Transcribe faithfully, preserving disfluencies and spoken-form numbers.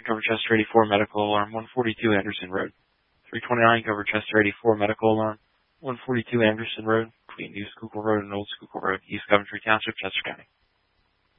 Cover Chester eighty-four medical alarm, one forty-two Anderson Road. three twenty-nine Cover Chester eighty-four medical alarm, one forty-two Anderson Road, between New Schuylkill Road and Old Schuylkill Road, East Coventry Township, Chester County.